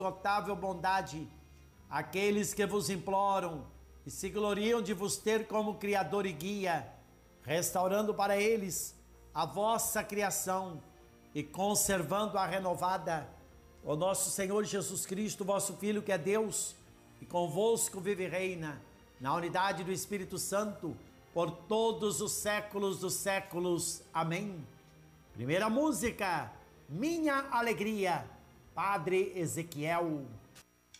inesgotável bondade, aqueles que vos imploram e se gloriam de vos ter como Criador e Guia, restaurando para eles a vossa criação e conservando-a renovada. O nosso Senhor Jesus Cristo, vosso Filho, que é Deus, e convosco vive e reina, na unidade do Espírito Santo, por todos os séculos dos séculos. Amém. Primeira música, Minha Alegria, Padre Ezequiel.